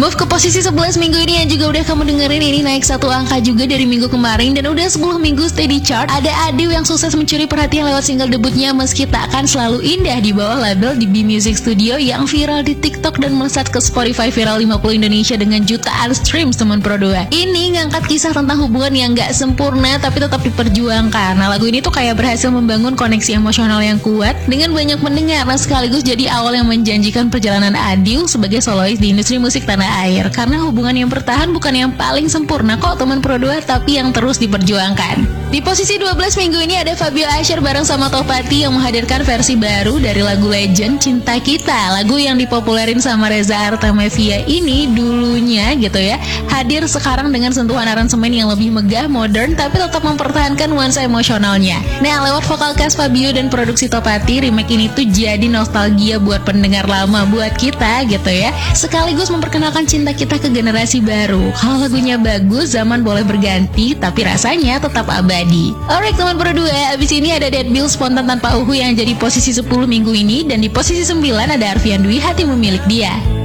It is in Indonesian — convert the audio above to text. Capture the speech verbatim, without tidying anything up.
Move ke posisi sebelas minggu ini yang juga udah kamu dengerin, ini naik satu angka juga dari minggu kemarin dan udah sepuluh minggu stay di chart. Ada Adiw yang sukses mencuri perhatian lewat single debutnya Meski Takkan Selalu Indah di bawah label D B Music Studio yang viral di TikTok dan melesat ke Spotify Viral lima puluh Indonesia dengan jutaan streams teman Pro dua. Ini ngangkat kisah tentang hubungan yang gak sempurna tapi tetap diperjuangkan. Nah, lagu ini tuh kayak berhasil membangun koneksi emosional yang kuat dengan banyak pendengar, nah sekaligus jadi awal yang menjanjikan perjalanan Adiw sebagai solois di industri musik tanah air. Karena hubungan yang bertahan bukan yang paling sempurna kok teman Pro dua, tapi yang terus diperjuangkan. Di posisi dua belas minggu ini ada Fabio Asher bareng sama Topati yang menghadirkan versi baru dari lagu legend Cinta Kita. Lagu yang dipopulerin sama Reza Artamevia ini dulunya gitu ya, hadir sekarang dengan sentuhan aransemen yang lebih megah, modern, tapi tetap mempertahankan nuansa emosionalnya. Nah, lewat vokal khas Fabio dan produksi Topati, remake ini tuh jadi nostalgia buat pendengar lama, buat kita gitu ya. Sekaligus memperkenalkan cinta kita ke generasi baru. Kalau lagunya bagus, zaman boleh berganti, tapi rasanya tetap abadi. Alright teman Pro dua, abis ini ada Dead Bill Spontan Tanpa Uhu yang jadi posisi sepuluh minggu ini. Dan di posisi sembilan ada Arfian Dwi, Hati Memilik Dia.